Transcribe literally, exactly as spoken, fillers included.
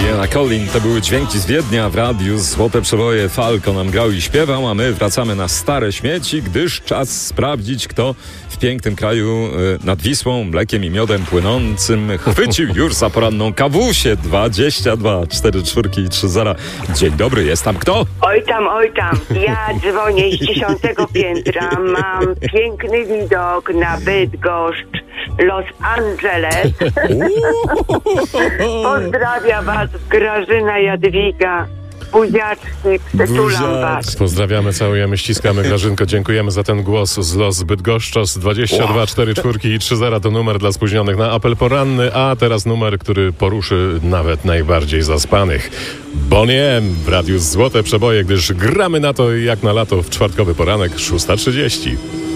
Diana Collin. To były dźwięki z Wiednia w radiu. Złote przeboje Falco nam grał i śpiewał, a my wracamy na stare śmieci, gdyż czas sprawdzić, kto w pięknym kraju nad Wisłą, mlekiem i miodem płynącym chwycił już za poranną kawusię. Dwadzieścia dwa, cztery czwórki i trzy zera. Dzień dobry, jest tam kto? Oj tam, oj tam. Ja dzwonię z dziesiątego piętra. Mam piękny widok na Bydgoszcz, Los Angeles. Pozdrawiam was, Grażyna, Jadwiga. Buziaczki, przytulam was. Pozdrawiamy, całujemy, ściskamy. Grażynko, dziękujemy za ten głos z Los Bydgoszczos. dwadzieścia dwa, cztery czwórki i trzy zera to numer dla spóźnionych na apel poranny, a teraz numer, który poruszy nawet najbardziej zaspanych. Bonnie M w radiu Złote Przeboje, gdyż gramy na to jak na lato w czwartkowy poranek, szósta trzydzieści.